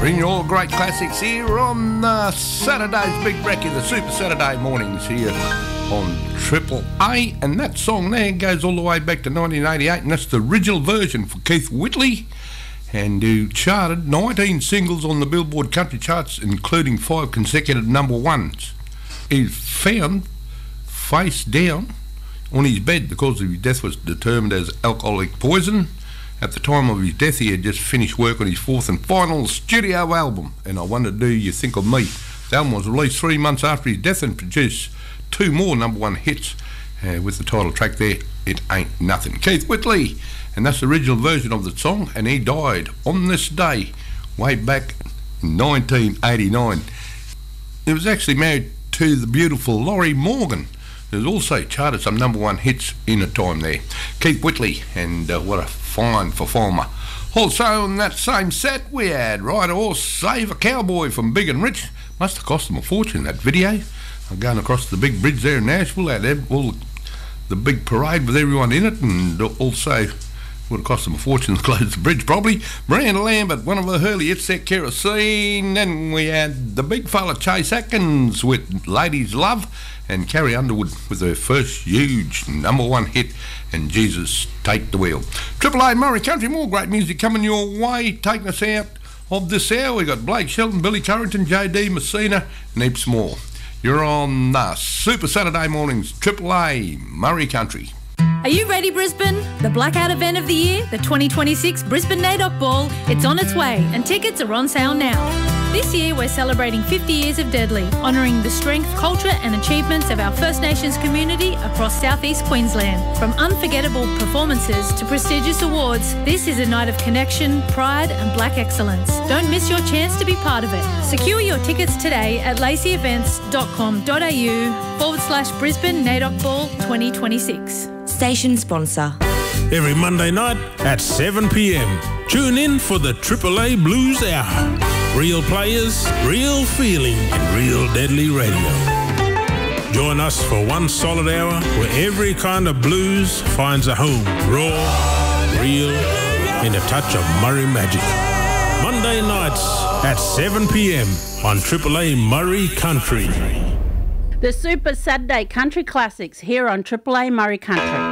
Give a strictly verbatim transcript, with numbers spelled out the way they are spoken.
Bring you all great classics here on uh, Saturday's Big Brekkie, the Super Saturday mornings here on Triple A. And that song there goes all the way back to nineteen eighty-eight, and that's the original version for Keith Whitley, and who charted nineteen singles on the Billboard country charts, including five consecutive number ones. He's found face down on his bed because his death was determined as alcoholic poison. At the time of his death, he had just finished work on his fourth and final studio album, and I Wonder Do You Think of Me. The album was released three months after his death and produced two more number one hits uh, with the title track there, It Ain't Nothing. Keith Whitley, and that's the original version of the song, and he died on this day way back in nineteen eighty-nine. He was actually married to the beautiful Laurie Morgan, who's also charted some number one hits in a time there. Keith Whitley, and uh, what a fine performer. Also on that same set we had Ride a Horse, Save a Cowboy from Big and Rich. Must have cost them a fortune, that video. I'm going across the big bridge there in Nashville, had all the big parade with everyone in it, and also would have cost them a fortune to close the bridge probably. Miranda Lambert, one of her early hits there, Kerosene. Then we had the big fella Chase Atkins with Ladies Love, and Carrie Underwood with her first huge number one hit, and Jesus Take the Wheel. Triple A Murray Country, more great music coming your way, taking us out of this hour. We got Blake Shelton, Billy Currington, J D Messina, and heaps more. You're on the Super Saturday mornings, Triple A Murray Country. Are you ready, Brisbane? The blackout event of the year, the twenty twenty-six Brisbane N A I D O C Ball, it's on its way and tickets are on sale now. This year we're celebrating fifty years of Deadly, honouring the strength, culture and achievements of our First Nations community across southeast Queensland. From unforgettable performances to prestigious awards, this is a night of connection, pride and black excellence. Don't miss your chance to be part of it. Secure your tickets today at lacey events dot com dot a u forward slash Brisbane N A I D O C Ball twenty twenty-six. Station sponsor. Every Monday night at seven p m, tune in for the Triple A Blues Hour. Real players, real feeling, and real deadly radio. Join us for one solid hour where every kind of blues finds a home. Raw, real, and a touch of Murray magic. Monday nights at seven p m on Triple A Murray Country. The Super Saturday Country Classics here on Triple A Murray Country.